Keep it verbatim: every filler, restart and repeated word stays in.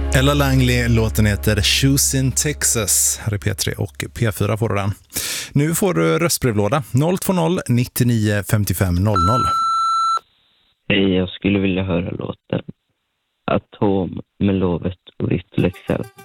Ella Langley, låten heter Shoes in Texas. Här är P tre och P fyra får du den. Nu får du röstbrevlåda noll två noll nittionio femtiofem noll noll. Hej, jag skulle vilja höra låten Atom med Lovet och Little Excel.